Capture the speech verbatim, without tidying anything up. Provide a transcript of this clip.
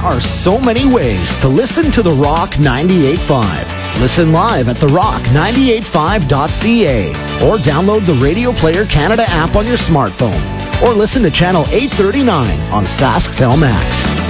are so many ways to listen to The Rock ninety-eight point five. Listen live at the rock nine eight five dot c a or download the Radio Player Canada app on your smartphone or listen to Channel eight thirty-nine on Sasktel Max.